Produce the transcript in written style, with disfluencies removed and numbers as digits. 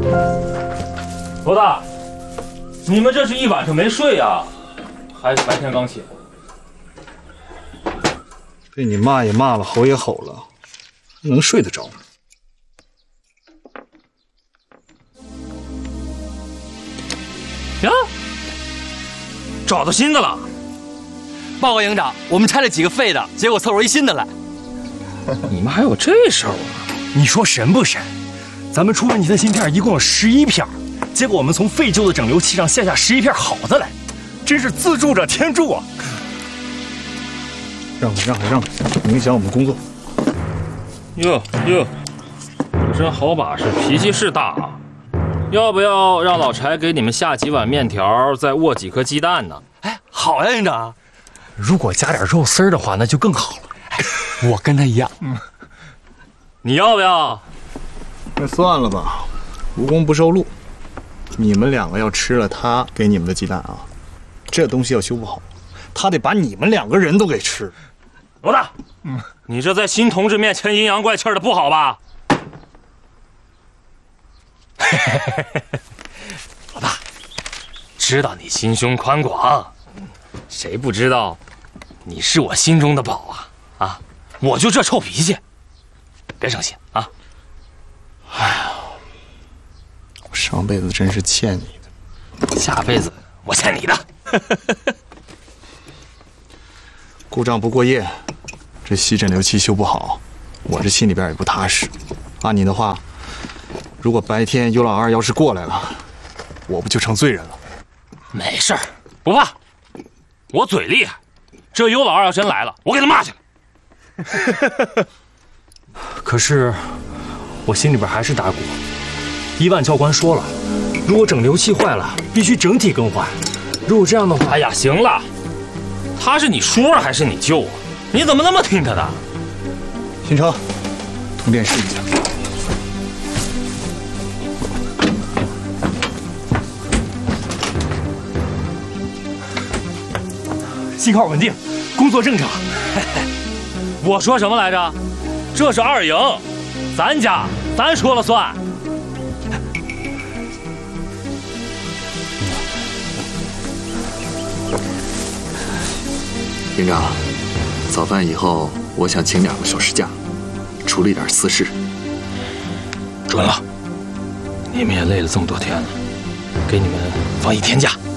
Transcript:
罗大，你们这是一晚上没睡呀，还是白天刚起？ 被你骂也骂了，吼也吼了，还能睡得着吗？ 呀，找到新的了！ 报告营长，我们拆了几个废的，结果凑出一新的来。 你们还有这手啊？ 你说神不神？咱们出问题的芯片一共有11片，结果我们从废旧的整流器上下11片好的来，真是自助者天助啊！ 让开，影响我们工作。 哟，这身好把式，脾气是大啊！要不要让老柴给你们下几碗面条，再握几颗鸡蛋呢？ 哎，好呀，营长。 如果加点肉丝的话，那就更好了。 我跟他一样。 你要不要？ 那算了吧，无功不受禄。你们两个要吃了他给你们的鸡蛋啊，这东西要修不好，他得把你们2个人都给吃。 罗大，你这在新同志面前阴阳怪气的不好吧？老大，知道你心胸宽广，谁不知道你是我心中的宝啊！啊，我就这臭脾气，别生气啊！ 哎呀，我上辈子真是欠你的， 下辈子我欠你的。 故障不过夜，这吸整流器修不好，我这心里边也不踏实。按你的话，如果白天尤老二要是过来了，我不就成罪人了？ 没事儿，不怕，我嘴厉害。这尤老二要真来了，我给他骂去了。 可是我心里边还是打鼓。伊万教官说了，如果整流器坏了，必须整体更换。如果这样的话， 哎呀，行了，他是你叔还是你舅啊？你怎么那么听他的？ 新成，通电试一下。 信号稳定，工作正常。 我说什么来着？这是二营，咱家咱说了算。 营长，早饭以后我想请2个小时假，处理点私事。 准了，你们也累了这么多天了，给你们放1天假。